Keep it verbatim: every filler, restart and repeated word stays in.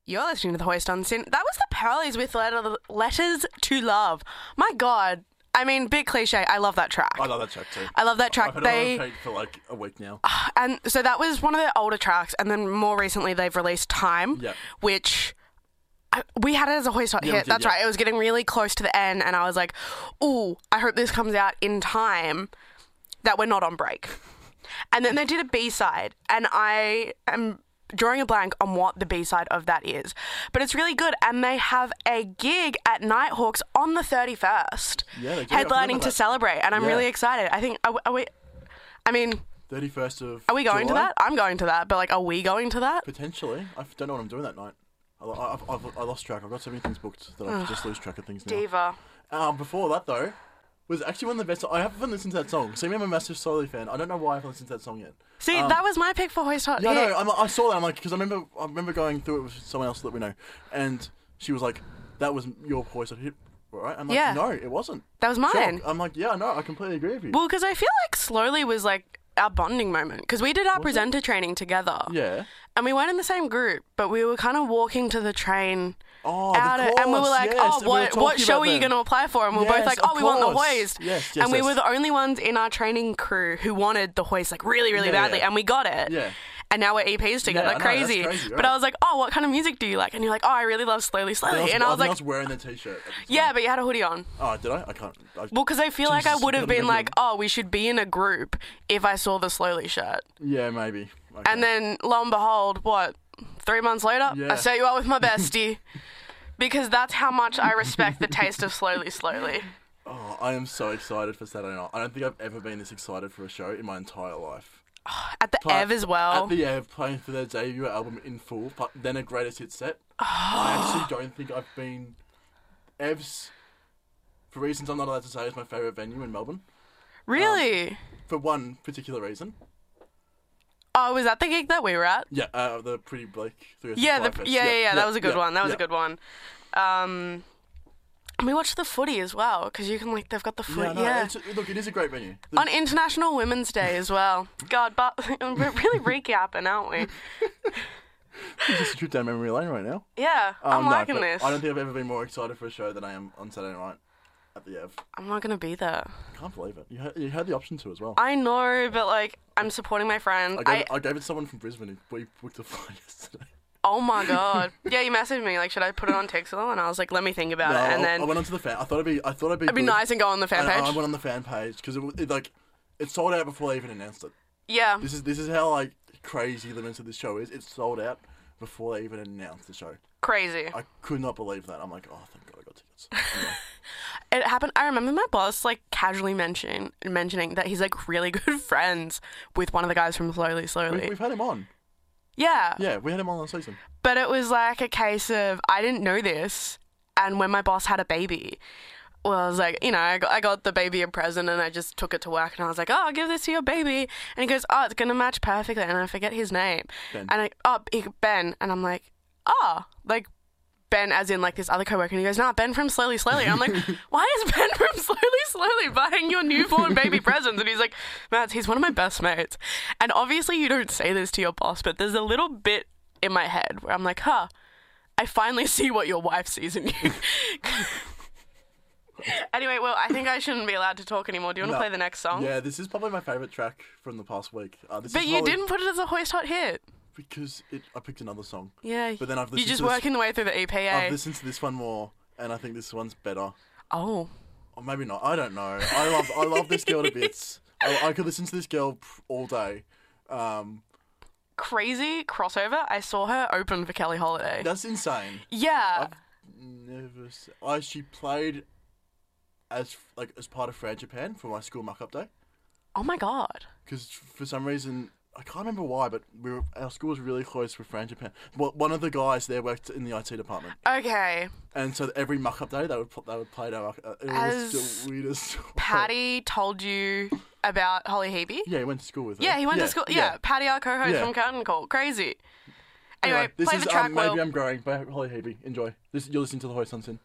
You're listening to The Hoist on Sin. That was the Pearlies with letter, Letters to Love. My God. I mean, bit cliche. I love that track. I love that track too. I love that track. I've had they it on repeat for like a week now. And so that was one of their older tracks, and then more recently they've released Time, Yep. which I, we had it as a Hoist Hot Yeah, we hit. did, That's yeah. right. It was getting really close to the end, and I was like, ooh, I hope this comes out in time that we're not on break. And then they did a B-side, and I am drawing a blank on what the B-side of that is. But it's really good, and they have a gig at Nighthawks on the thirty-first, Yeah, they do. I forgot headlining about to that. celebrate, and I'm Yeah. really excited. I think, are, we- are we, I mean, thirty-first of are we going July? to that? I'm going to that, but like, are we going to that? Potentially. I don't know what I'm doing that night. I, I, I've, I've, I lost track. I've got so many things booked that I just lose track of things now. Diva. Um, before that, though, was actually one of the best. I haven't listened to that song. See, I'm a massive Slowly fan. I don't know why I haven't listened to that song yet. See, Um, that was my pick for Hoist Hot Yeah, Hit. no, I'm, I saw that. I'm like, because I remember, I remember going through it with someone else that we know, and she was like, "That was your voice I hit, right?" I'm like, Yeah. "No, it wasn't." That was mine. Shock. I'm like, "Yeah, no, I completely agree with you." Well, because I feel like Slowly was like our bonding moment, because we did our Was it? presenter training together. yeah. And we weren't in the same group, but we were kind of walking to the train Oh, out the of, and we were course, like, yes, oh, and we were what what talking show about are you them. going to apply for? And we we're both Yes, like, of oh, we want the course. Hoist. Yes, yes, and we yes. were the only ones in our training crew who wanted the Hoist like really, really Yeah, badly, yeah. and we got it. Yeah. And now we're E Ps together, Yeah, I know, that's crazy. crazy, But right. I was like, oh, what kind of music do you like? And you're like, oh, I really love Slowly, Slowly. I was, and I was think like, I was wearing the t-shirt. at the time. yeah, but you had a hoodie on. Oh, did I? I can't. I, Well, because I feel like I Jesus, would I have can't been like, remember. oh, we should be in a group if I saw the Slowly shirt. yeah, maybe. Okay. And then, lo and behold, what, three months later, Yeah. I set you up with my bestie. Because that's how much I respect the taste of Slowly, Slowly. Oh, I am so excited for Saturday night. I don't think I've ever been this excited for a show in my entire life. At the Play- Ev as well. At the Ev, playing for their debut album in full, but then a greatest hit set. I actually don't think I've been... Ev's, for reasons I'm not allowed to say, is my favourite venue in Melbourne. Really? For one particular reason. Oh, was that the gig that we were at? Yeah, uh, the Pretty Blake. three oh six Yeah, the, Fly Fest. yeah, yeah, yeah, that was a good yeah, one. That was yeah. a good one. Um, and we watched the footy as well, because you can, like, they've got the Yeah, footy. no, Yeah. It's, look, it is a great venue. The- On International Women's Day as well. God, but we're really recapping, aren't we? It's just a trip down memory lane right now. Yeah, I'm Um, no, liking but this. I don't think I've ever been more excited for a show than I am on Saturday night at the Ev. I'm not going to be there. I can't believe it. You had, you had the option to as well. I know, but, like, I'm supporting my friend. I gave, I, I gave it to someone from Brisbane who we booked a flight yesterday. oh, my God. Yeah, you messaged me, like, should I put it on Tixel? And I was like, let me think about No, it. And I, then I went onto the fan. I thought it'd be. I thought it'd be. it'd be good. nice and go on the fan And I page. went on the fan page because it, w- it like it sold out before they even announced it. Yeah. This is this is how like crazy limited this show is. It sold out before they even announced the show. Crazy. I could not believe that. I'm like, oh, thank God I got tickets. Anyway. It happened. I remember my boss like casually mention, mentioning that he's like really good friends with one of the guys from Slowly Slowly. we, we've had him on. yeah. Yeah, we had him on last season. But it was like a case of I didn't know this, and when my boss had a baby, well, I was like, you know, I got, I got the baby a present and I just took it to work and I was like, oh, I'll give this to your baby. And he goes, oh, it's going to match perfectly. And I forget his name. Ben. And I, oh, he- Ben. And I'm like, oh, like Ben as in like this other coworker. And he goes, nah, Ben from Slowly Slowly. And I'm like, why is Ben from Slowly Slowly buying your newborn baby presents? And he's like, Matt, he's one of my best mates. And obviously you don't say this to your boss, but there's a little bit in my head where I'm like, huh, I finally see what your wife sees in you. Anyway, well, I think I shouldn't be allowed to talk anymore. Do you want to No. play the next song? Yeah, this is probably my favourite track from the past week. Uh, this But is you Holly- didn't put it as a Hoist Hot hit. because it, I picked another song. Yeah. But then I've You're listened just to this- working the way through the E P A. I've listened to this one more, and I think this one's better. Oh. Or maybe not. I don't know. I love I love this girl to bits. I, I could listen to this girl p- all day. Um, Crazy crossover. I saw her open for Kelly Holiday. that's insane. Yeah. Never. Se- I she played as like as part of Fran Japan for my school muck up day Oh my God. because for some reason I can't remember why, but we were, our school was really close with Fran Japan. Well, one of the guys there worked in the I T department, Okay. and so every muck up day they would pl- they would play our. Uh, it As was the weirdest. Patty told you about Holly Hebe. Yeah, he went to school with her. Yeah, he went to school. Yeah, Patty, our co-host Yeah. from Curtain Call. Crazy. Anyway, this play is the track, um, Maybe Will. I'm Growing by Holly Hebe. Enjoy. This, you're listening to The Hoist on Sin.